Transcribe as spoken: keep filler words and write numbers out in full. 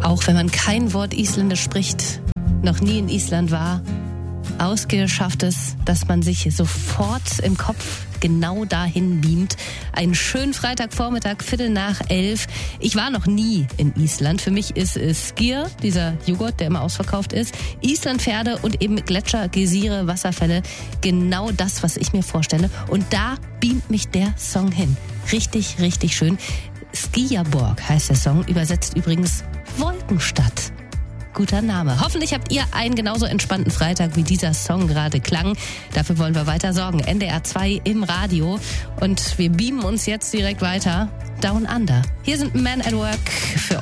Auch wenn man kein Wort Isländisch spricht, noch nie in Island war, ausgehe schafft es, dass man sich sofort im Kopf genau dahin beamt. Einen schönen Freitagvormittag, Viertel nach elf. Ich war noch nie in Island. Für mich ist es Skyr, dieser Joghurt, der immer ausverkauft ist, Islandpferde und eben Gletscher, Geysire, Wasserfälle. Genau das, was ich mir vorstelle. Und da beamt mich der Song hin. Richtig, richtig schön. Skýjaborg heißt der Song, übersetzt übrigens Wolkenstadt. Guter Name. Hoffentlich habt ihr einen genauso entspannten Freitag, wie dieser Song gerade klang. Dafür wollen wir weiter sorgen. N D R zwei im Radio. Und wir beamen uns jetzt direkt weiter Down Under. Hier sind Men at Work für